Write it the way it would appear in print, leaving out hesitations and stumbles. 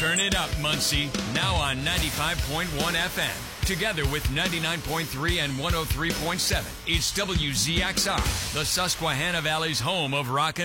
Turn it up, Muncie. Now on 95.1 FM. Together with 99.3 and 103.7. It's WZXR, the Susquehanna Valley's home of rock and